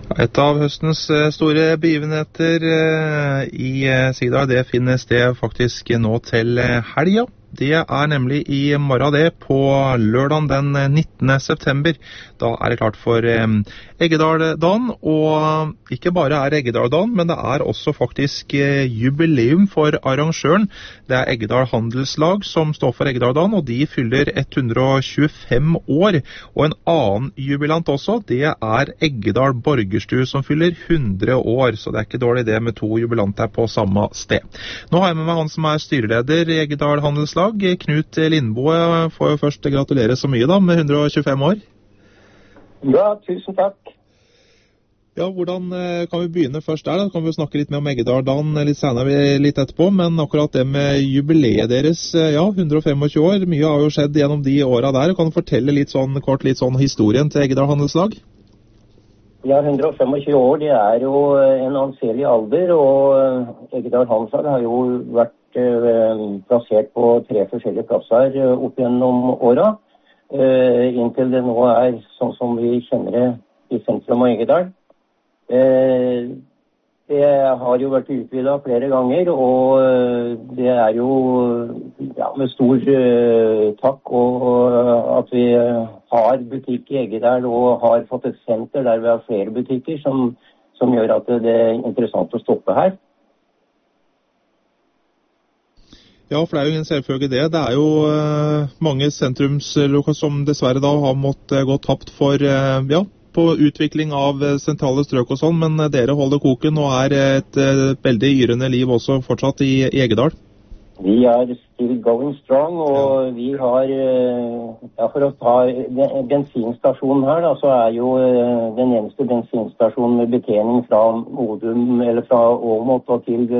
Et av høstens store begivenheter i Sigdal, det finner sted faktisk nå til helga. Det nemlig i morgen det, på lørdagen den 19. september. Da det klart for Eggedal-dagen, og ikke bare Eggedal-dagen, men det også faktisk jubileum for arrangøren. Det Eggedal Handelslag som står for Eggedal-dagen, og de fyller 125 år. Og en annen jubilant også, det Eggedal Borgerstue som fyller 100 år, så det ikke dårlig det med to jubilanter på samme sted. Nå har jeg med meg han som styreleder i Eggedal Handelslag, Knut Lindboe. Får jo først gratulere så mye da, med 125 år. Ja, tusen takk. Ja, hvordan kan vi begynne først der da? Kan vi snakke litt mer om Eggedal-dagen litt senere, litt etterpå, men akkurat det med jubileet deres, ja, 125 år, mye har jo skjedd gjennom de årene der. Kan du fortelle litt sånn historien til Eggedal Handelslag? Ja, 125 år, det jo en anselig alder, og Eggedal Handelslag har jo vært plassert på 3 forskjellige plasser opp gjennom åra, inntil det nå sånn som vi kjenner det i sentrum av Eggedal. Det har jo vært utvidet flere ganger, og det jo med stor takk og at vi har butikk i Eggedal og har fått et senter der vi har flere butikker som gjør at det interessant å stoppe her. Ja, for det jo ingen selvfølge det. Det jo mange sentrumslokaler som dessverre da har måttet gå tapt for, på utvikling av sentrale strøk og sånn, men dere holder koken og et veldig yrende liv også fortsatt i Eggedal. Vi still going strong, og vi har, for å ta bensinstasjonen her, da, så jo den eneste bensinstasjonen med betjening fra Modum, eller fra Åmot og til